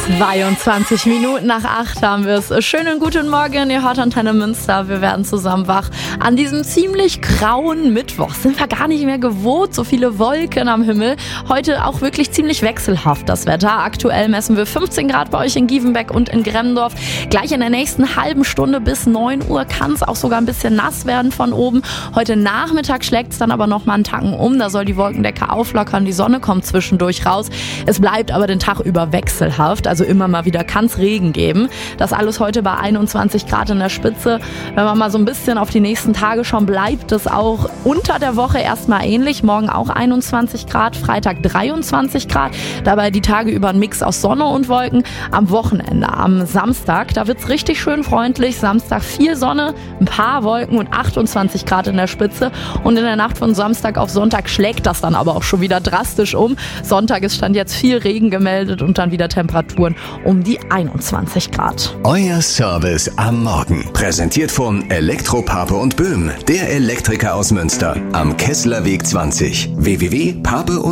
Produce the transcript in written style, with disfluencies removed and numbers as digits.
22 Minuten nach 8 haben wir es. Schönen guten Morgen, ihr hört Antenne Münster. Wir werden zusammen wach. An diesem ziemlich grauen Mittwoch sind wir gar nicht mehr gewohnt. So viele Wolken am Himmel. Heute auch wirklich ziemlich wechselhaft das Wetter. Aktuell messen wir 15 Grad bei euch in Gievenbeck und in Gremmendorf. Gleich in der nächsten halben Stunde bis 9 Uhr kann es auch sogar ein bisschen nass werden von oben. Heute Nachmittag schlägt es dann aber noch mal einen Tacken um. Da soll die Wolkendecke auflockern. Die Sonne kommt zwischendurch raus. Es bleibt aber den Tag über wechselhaft. Also immer mal wieder kann es Regen geben. Das alles heute bei 21 Grad in der Spitze. Wenn man mal so ein bisschen auf die nächsten Tage schauen, bleibt es auch unter der Woche erstmal ähnlich. Morgen auch 21 Grad, Freitag 23 Grad. Dabei die Tage über ein Mix aus Sonne und Wolken. Am Wochenende, am Samstag, da wird es richtig schön freundlich. Samstag viel Sonne, ein paar Wolken und 28 Grad in der Spitze. Und in der Nacht von Samstag auf Sonntag schlägt das dann aber auch schon wieder drastisch um. Sonntag ist Stand jetzt viel Regen gemeldet und dann wieder Temperaturen um die 21 Grad. Euer Service am Morgen. Präsentiert von Elektro Pape und Böhm, der Elektriker aus Münster. Am Kesslerweg 20. www.pape